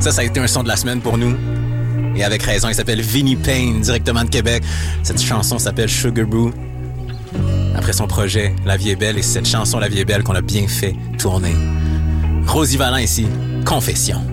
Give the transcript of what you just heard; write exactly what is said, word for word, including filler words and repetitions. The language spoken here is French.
Ça, ça a été un son de la semaine pour nous. Et avec raison, il s'appelle Vinnie Payne, directement de Québec. Cette chanson s'appelle Sugar Boo. Après son projet La vie est belle, et c'est cette chanson La vie est belle qu'on a bien fait tourner. Rosie Vallant ici, Confession.